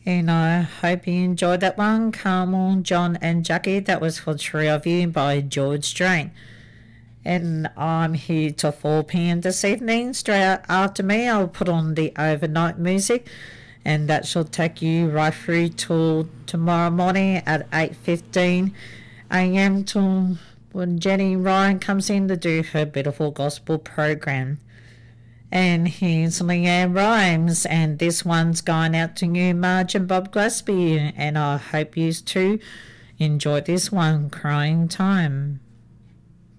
And I hope you enjoyed that one. Carmel, John, and Jackie. That was for Three of You by George Drain. And I'm here till 4 p.m. this evening. Straight after me, I'll put on the overnight music, and that shall take you right through till tomorrow morning at 8:15 a.m. till when Jenny Ryan comes in to do her beautiful gospel program. And here's Leanne Rhymes, and this one's going out to you, Marge and Bob Gillespie, and I hope you too enjoy this one, Crying Time.